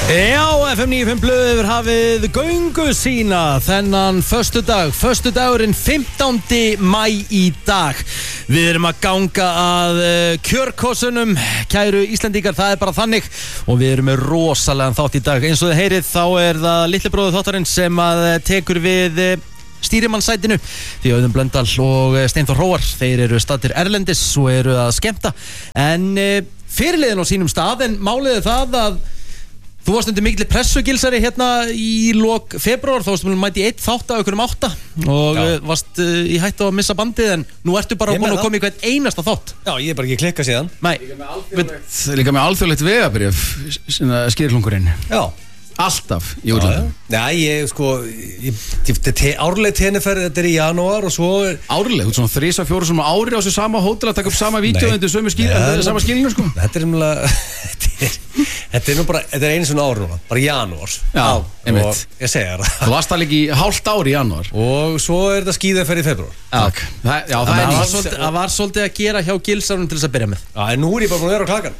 Já, FM 95 blöð yfir hafið göngu sína þennan föstudagurinn 15. mæ í dag. Við erum að ganga að kjörkossunum, kæru Íslendingar, það er bara þannig og við erum með rosalega þátt í dag. Eins og þið heyrið þá er það litli bróður þáttarinn sem að tekur við stýrimannssætinu því Auðun Blöndal og Steinþór Hróar, þeir eru staddir erlendis og eru að skemmta en fyrirliðin á sínum stað, en málið er það að þú varst undir mikilli pressugilsari hérna í lok febrúar, þá varst þú mæti í 1 þátt af einhverjum 8 og varst í hættu að missa bandið, en nú ertu bara búin að koma í hvern einasta þátt. Já, ég er bara ekki klikka síðan. Nei. Líka með alþjóðlegt vegabréf, skýrhlungurinn. Já. Alltaf í útlöndum. Nei, ég sko árleg tenniferð, þetta er í janúar og svo árleg, þú svona 3-4 sem ári á þessu sama hótel að taka upp sama vídeo undir sömu sama skilinu sko. Þetta er umlega þetta er nú bara, þetta er einu svona ár núna, bara janúar. Já, einmitt. Ég segja það. Þú varst alveg í hálft ár í janúar. Og svo er þetta skíðaferð í febrúar. Takk. Já, það var svolítið að gera hjá gilsarum til þess að byrja með. Já, en nú er ég bara búin að vera á klakan.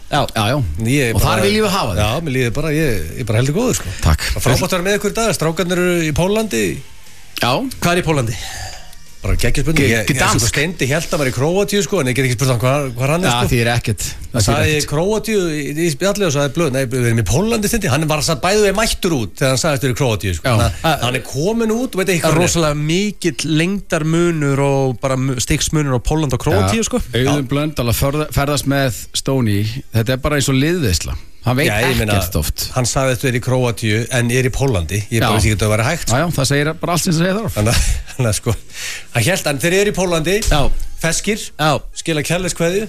Já. Og þar viljum við hafa þig. Já, mér líður bara, ég er bara heldur góður sko. Takk. Það frábært að vera með ykkur í dag, strákarnir eru í Pólandi. Já. Hvað er í Pólandi? Bara geggjaspurning. Ég sko Steindi hélt að vera í Króatíu sko, en ég get ekki spurt hann hvað hann er sko. Já, því er ekkert. Það sagði Króatíu í spjalli og sagði blöð, nei, við erum í Pólandi Steindi. Hann var að bæðu við mættur út þegar hann sagðist við í Króatíu sko. Hann er komin út og veit ekki hvað. Rosalega mikill lengdarmunur og bara stigsmunur á Póland og Króatíu sko. Auðun Blöndal að ferðast með Stóni, þetta er bara eins og liðveisla. Hann veit ekkert oft. Hann sagði þetta er í Króatíu en er í Pólandi. Ég bara veist ekki að vera hægt sko. Já, það segir bara allt sem það segir þarf. Þannig að sko, hann hélt að þeir eru í Pólandi, feskir, skila kærleiskveðju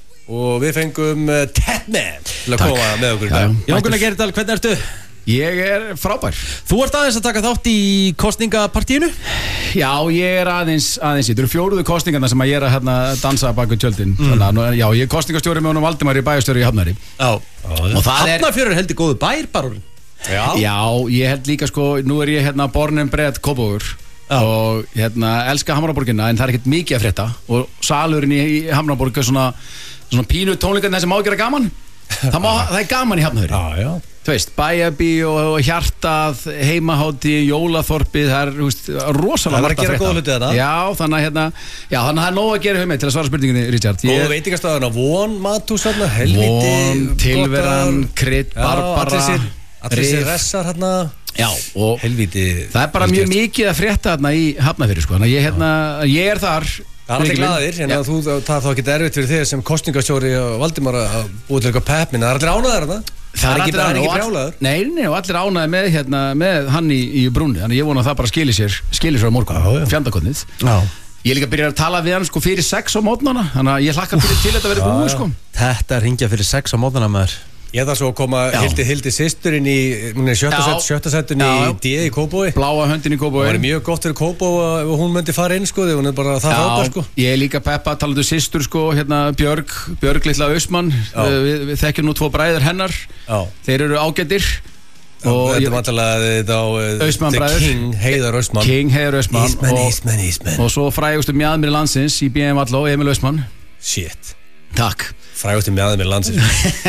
og við fengum Tatman til að koma með okkur í dag. Jón Gunnar Gerdal, hvernig ertu? Ég er frábær. Þú ert aðeins að taka þátt í kosningapartíinu? Já, ég er aðeins þetta eru 4. kosningarna sem að ég er að hérna dansa bak við tjöldin. Já, ég er kosningastjóri með honum Valdimari, bæjarstjóri í Hafnari. Já. Og Hafnarfjörður heldur góðu bær bara. Já, ég held líka sko, nú er ég hérna born and bred Kópavogur og hérna elska Hamraborgina, en það er ekkert mikið að frétta og salurinn í Hamraborg er svona pínu tónleikarnir sem má gera gaman. Það er gaman í Hafnarfirði. Já. Þú veist, Bæjarbíó og Hjartað, Heimahátti, Jólaþorpið, það er rosalega margt að frétta. Það var að gera góða hluti þetta. Já, þannig að það er nóg að gera til að svara spurninginni, Richard. Góða veitingastöðuna, Von, Matús, helviti. Von, Tilveran, Krydd, Barbara, allir sér ressar hérna. Já, og helviti. Það er bara mjög mikið að frétta hérna í Hafnarfirði, sko. Þannig að ég er þar. Það er allir glaðir, en það er þá ekki erfitt fyrir þig sem kosningastjóri og Valdimar að búið til eitthvað peppin. Það er allir ánæðar þetta. Það er ekki brjálaður. Nei, og allir ánæði með hann í brúnni. Þannig ég vona að það bara skilir sér á morgun, fjandakotnið. Ég er líka að byrja að tala við hann sko fyrir 6 á mótnana. Þannig að ég hlakka til þetta verið búið sko. Þetta er hringja fyrir 6 á mótnana maður. Ég þarf svo að koma Hildi systurinn í sjötta setun í D í Kópavogi. Bláa höndin í Kópavogi. Það var mjög gott fyrir Kópavogi ef hún myndi fara inn sko, því hún er bara það frábær sko. Ég er líka peppa að tala um systur sko, hérna Björg litla Austmann. Við þekkjum nú 2 bræður hennar. Þeir eru ágættir. Þetta er vantilega The King Heiðar Austmann. King Heiðar Austmann. Ísmenn. Og svo frægustu mjaðmir landsins í BM Valló, Emil Austmann. Shit. Takk. Frægustu mjaðmir landsins.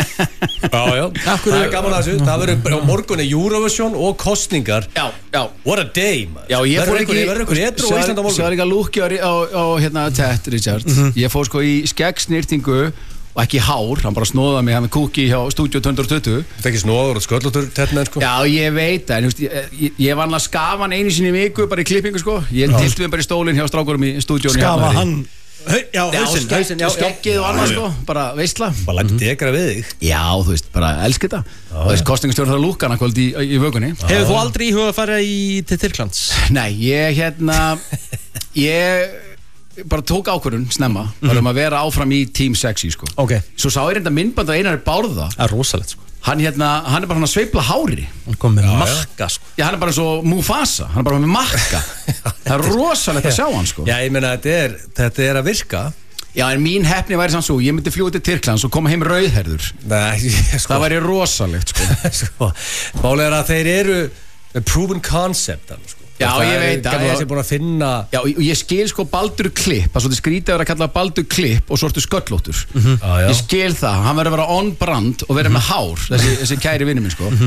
Já. Það er gaman að þessu. Það verður á morgunni Eurovision og kostningar. Já. What a day, man. Já, ég fór ekki. Verður ykkur edru á Íslandi á morgun. Svo er ekki að lúkja á hérna tett, Richard. Ég fór sko í skeggsnýrtingu og ekki hár, hann bara snóðaði mig, hann með kúki hjá Studio 220. Þetta er ekki snóður og sköllóttur Tatman sko. Já, ég veit það, en ég var hann að skafa hann einu sinni í viku bara í klippingu sko. Ég tilti mig bara í stólinn hjá strákurum í stúdíónu. Skafa hann? Já, hausinn, skeggið og annað sko, bara veistla. Bara lætti degra við þig. Já, þú veist, bara elsk þetta. Og þú veist, kostingastjórn þarf að lúka hana kvöld í vökunni. Hefur þú aldrei í huga að fara til Tyrklands? Nei, ég bara tók ákvörðun snemma um að vera áfram í Team Sexy sko. Svo sá ég reynda myndband af Einari Bárða. Það er rosalegt sko. Hann er bara hann að sveifla hári. Hann kom með makka sko. Já, hann er bara svo Mufasa. Hann er bara með makka. Það er rosalegt að sjá hann sko. Já, ég meina þetta er að virka. Já, en mín heppni væri sann svo, ég myndi fljúa til Tyrklands og koma heim rauðherður. Nei, sko. Það væri rosalegt sko. Málega er að þeir eru proven concept sko. Já, ég veit það. Ég sé búin að finna. Já, og ég skil sko Baldur Klipp. Það er svolítið skrítið að vera að kalla Baldur Klipp og sortu sköllóttur. Ég skil það. Hann verður að vera on brand og vera með hár, þessi kæri vinur minn sko.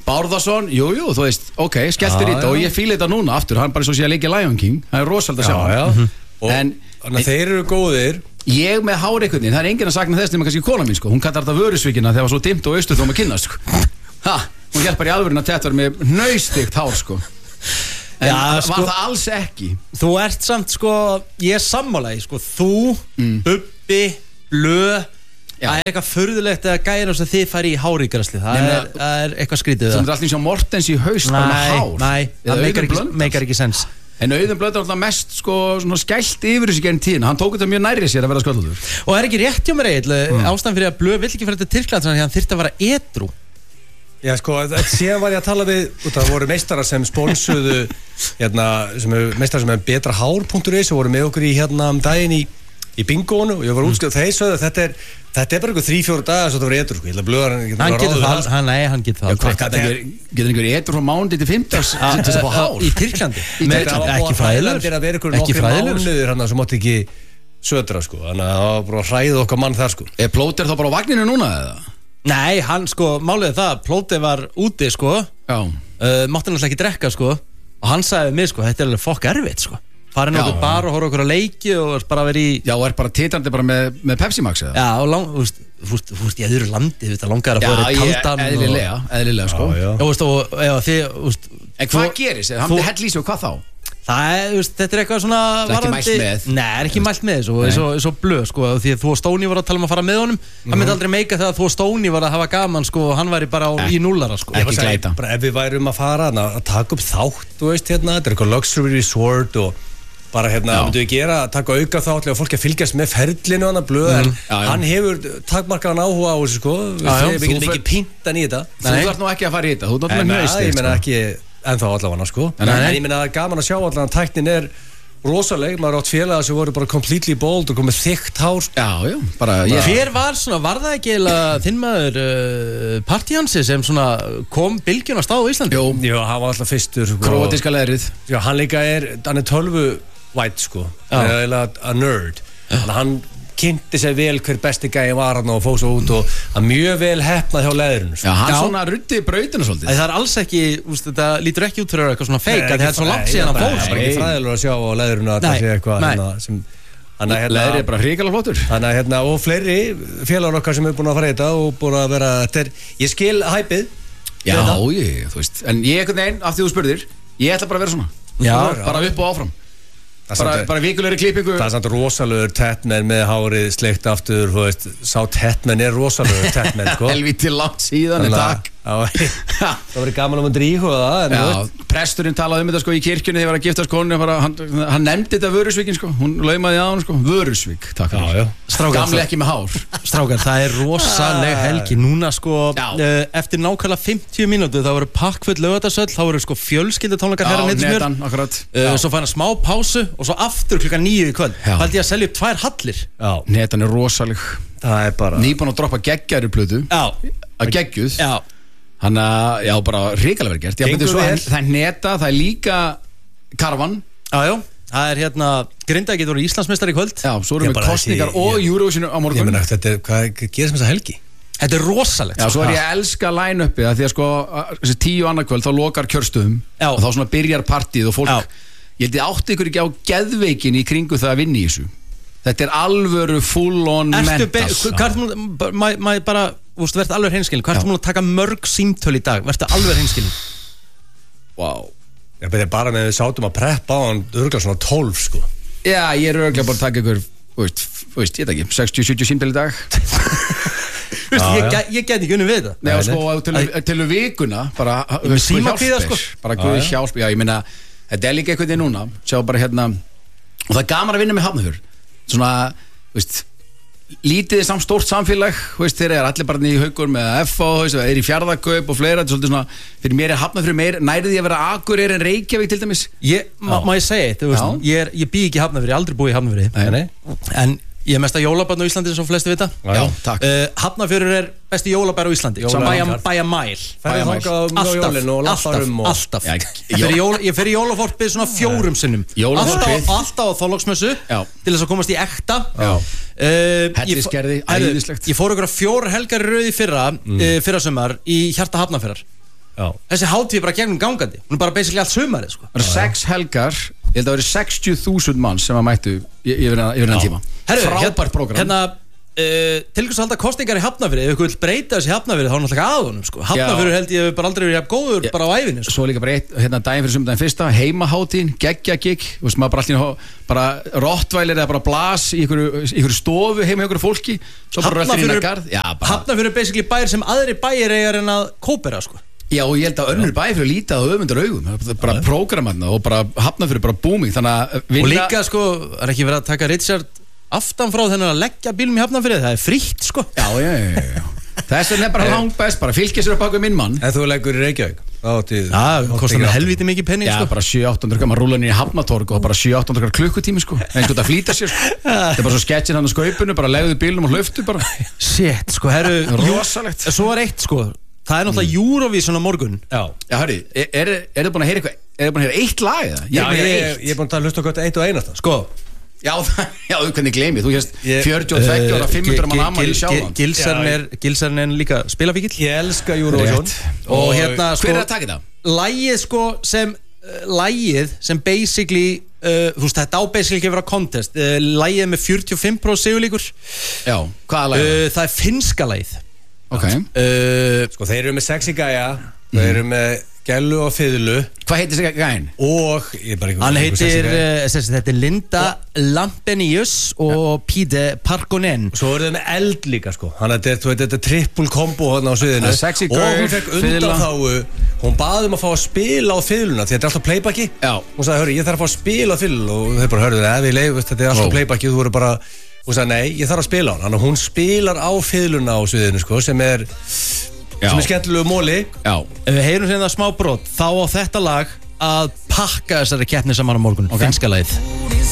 Bárðarsson, jú, þú veist, ok, skelltir í þetta og ég fíla þetta núna aftur, hann bara svo sé að leikja Lion King, það rosalega að sjá En þannig að þeir eru góðir. Ég með hár einhvern veginn, það enginn að sakna þess nema kannski kona mín, hún kallar þetta vörusvíkina þegar það var svo dimmt og austur þó maður kynnast, hún hjálpar í alvörinu að þetta var með hnaustíkt hár, En var það alls ekki? Þú ert samt, ég sammálaði, þú, Bubbi, Blö, það eitthvað furðulegt að gæra þess að þið færi í háríkarasli, það er eitthvað skrítið. Það er alltaf eins og Mortens í haust bara með hár. Nei, það meikar ekki sens. En Auðun Blöndal er alltaf mest svona skælt yfir þessu gegnum tíðina, hann tók þetta mjög nærri sér að vera sköldur. Og er ekki rétt hjá mér ástæðan fyrir að Blö vill ekki fara til Tyrkland þannig að hann þyrfti að vera edrú. Já, síðan var ég að tala við, það voru meistarar sem sponsuðu, meistarar sem er betrahár.is og voru með okkur í daginn í bingónu og ég var útskjöld þeir sögðu að þetta er bara eitthvað 3-4 dagar svo þetta var edrú, ég ætla að Blöðar hann getur það getur einhver edrú frá mánuði til 5. til að fá hár í Tyrklandi ekki fræðilegur ekki mánuðir hann sem mátti ekki södra þannig að það var bara hræðið okkar mann þar Er Plóter þá bara á vagninu núna eða? Nei, hann málið það Plóter var úti mátti náttúrulega ekki drekka og hann sagði mig þetta er alveg fokk erfitt farin okkur bar og horfa okkur að leiki og bara verið í Já, og er bara titrandi bara með Pepsi Max eða? Já, og þú veist, í öðru landi þetta langar að fóra í kaldan eðlilega En hvað gerist? Hann er hell í sig og hvað þá? Þetta er eitthvað svona Það er ekki mælt með Nei, er ekki mælt með svo blöð því að þú og Stóni var að tala að fara með honum það myndi aldrei meika þegar þú og Stóni var að hafa gaman og hann væri bara í núllara Ekki glæta Ef við værum að fara að taka upp þátt þetta er eitthvað luxury resort og bara myndum við gera að taka auka þátt og fólk að fylgjast með ferlinu hann að blöð en hann hefur takmarkaðan áhuga á þessu við getum ekki píntan í þetta Þú þarf nú ekki að fara í þetta Þú þarf náttúrulega ekki ennþá allavega en ég meina að gaman að sjá allavega að tæknin er rosaleg, maður átt félaga sem voru bara completely bold og komið þykkt hár Hver var það ekki þinn maður partíhansi sem kom bylgjuna á stað á Íslandi? Jú, hann var alltaf fyrstur Króatíska leðrið Já, hann líka hann er tölvuvætt a nerd hann kynnti sér vel hver besti gæi var hann og fóð svo út og hann mjög vel heppnað hjá leðurinn Já, hann svona ruddi brautina svolítið Það er alls ekki, þetta lítur ekki út fyrir eitthvað svona feik að þetta er svo langt síðan hann fóð Það er ekki fræðilega að sjá á leðurinn að það sé eitthvað sem Leðrið er bara hrikalega flottur Þannig að og fleiri félagar okkar sem er búin að fara í þetta og búin að vera ég skil hæpið Já, þú veist en ég einhvern veginn, af því þú spurðir ég ætla bara að vera svona bara upp og áfram bara vikulegri klippingu Það er samt rosalegur Tatman með hárið sleikt aftur sá Tatman er rosalegur Tatman Helvíti langt síðan takk Það var gaman að drífa það Presturinn talaði þetta í kirkjunni þegar var að giftast konu hann nefndi þetta Vörusvíkin hún laumaði á hann Vörusvík takk gamli ekki með hár Strákar, það er rosaleg helgi núna eftir nákvæmlega 50 mínútu þá voru pakkfull Laugardalshöll þá voru fjölskyldutónleikar herra Neitismjör svo fæna smá pásu og svo aftur klukkan 9 í kvöld haldi ég að selja upp 2 hallir Netan er rosaleg það er bara nýbúin að droppa geggjaðri plötu að geggjuð hann að bara hrikalega verið gert það er Neta, það er líka Karvan það er Grindavík getur verið Íslandsmeistari í kvöld svo erum við kosningar og Eurovision á morgun hvað gerist með þessa helgi? Þetta er rosalegt svo er ég að elska line-upið því að þessi 10 annað kvöld þá lokar kjörstöðum og þá byrjar partíð og fólk ég held ég átti ykkur ekki á geðveikin í kringu það að vinna í þessu þetta er alvöru full on maður bara verður alveg hreinskilin hvað ertu múin að taka mörg símtöl í dag verður alveg hreinskilin ég beti bara með við sátum að preppa á hann örgulega svona 12 já ég er örgulega bara að taka ykkur ég veit ekki 60-70 símtöl í dag ég get ekki unni við þetta til vikuna bara Guð hjálp já ég meina þetta er líka eitthvað í núna sjá bara og það er gaman að vinna með Hafnarfjörð svona, lítið samt stórt samfélag þeir eru allir bara í Haukur með FH er í Fjarðarkaup og fleira þetta er svona, fyrir mér er Hafnarfjörð meir nærið ég að vera Akureyri en Reykjavík til dæmis má ég segja þetta ég bý ekki í Hafnarfjörð, ég aldrei búið í Hafnarfjörð en ég er mesta jólabarn á Íslandi sem flesti vita Hafnarfjörður er besti jólabær á Íslandi bæja mæl alltaf ég fer í jólaforpið svona 4 sinnum alltaf á Þorláksmessu til þess að komast í ekta Hellisgerði, æðislegt ég fór ykkur 4 helgar rauð í fyrra sumar í hjarta Hafnarfjörðar Þessi hátíð er bara gegnum gangandi. Hún er bara basically allt sumarið, sko. Það eru 6 helgar, ég held að það eru 60.000 manns sem að mættu yfir enn tíma. Frábært prógram. Til hvers að halda kostingar í Hafnarfirði, ef ykkur vil breyta þessi Hafnarfirði þá er náttúrulega að honum, sko. Hafnarfirði held ég bara aldrei verið jafn góður bara á ævinni, sko. Svo líka bara daginn fyrir sumdaginn fyrsta, heimaháttíðin, geggjagigg, þú veist, maður bara rottvælir eða bara blas í ykkur stofu heima hjá ykkur fólki, svo bara röltir inn að garð. Hafnarfirði er basically bæir sem aðri bæir eiga en að kópera, sko. Já, og ég held að önnur bæir fyrir að líta á öfundur augum, bara prógramanna og bara Hafnarfirði bara booming, þannig að og líka, sko, er ekki verið að taka Richard aftan frá þennan að leggja bílum í Hafnarfirði, það er frítt, sko. Já. Þess vegna er bara langt best, bara fylgja sér upp bak við minn mann. En þú leggur í Reykjavík? Það kostar með helviti mikið penning, sko. Já, bara 700-800 maður rúla niður í Hafnatorg og bara 700-800 klukkutími, sko. Eins og þetta flýta sér, sko. Það er bara svo sketchin hann á skaupinu, bara legðu bílum og hlöftu bara. Shit, sko, herru. Rosalegt. Svo var eitt, sko. Það er náttúrulega Eurovision á morgun. Já, hörru, er þið búin að heyra eitthvað? Er þið búin að heyra eitt lag eða? Ég er búin að hlusta okkur eitt og einasta. Sko. Já, hvernig gleymið, þú hérst 42 ára 500 mann ammali í sjáðan. Gilsarinn er líka spilafíkil. Ég elska Eurovision. Og hérna, sko, hver er að taka þetta? Lagið sem basically, þú veist, þetta á basically ekki að vera contest. Lagið með 45% sigurlíkur. Já, hvaða lag? Það er finnska lagið. Ok. Sko, þeir eru með sexy gæja, þeir eru með gælu og fiðlu. Hvað heitir þessi gæinn? Og ég bara hann heitir, þetta er Linda Lampenius og Pide Parkonen. Svo eru þau með eld líka, sko. Þetta er triple combo hérna á sviðinu. Sexy og girl, hún fekk undanþágu. Hún baði að fá að spila á fiðluna, því þetta er alltaf playbacki. Já. Hún sagði, hörru, ég þarf að fá að spila á fiðlu. Og þeir bara, hörru, við leifum, þetta er alltaf playbacki. Þú voru bara, hún sagði, nei, ég þarf að spila á hann. Þannig að hún spilar á fiðluna á sviðinu, sko, sem er skemmtilegu móli. Já. Ef við heyrum sem það smá brot, þá á þetta lag að pakka þessari keppni saman á morgun. Finnska lagið.